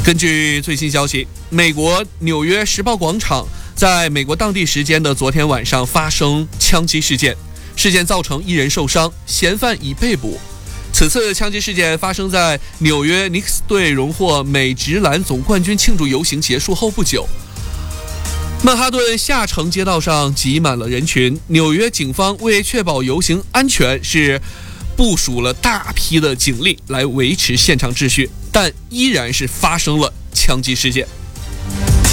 根据最新消息，美国纽约时报广场在美国当地时间的昨天晚上发生枪击事件，事件造成1人受伤，嫌犯已被捕。此次枪击事件发生在纽约尼克斯队荣获美职篮总冠军庆祝游行结束后不久。曼哈顿下城街道上挤满了人群，纽约警方为确保游行安全，是部署了大批的警力来维持现场秩序，但依然是发生了枪击事件。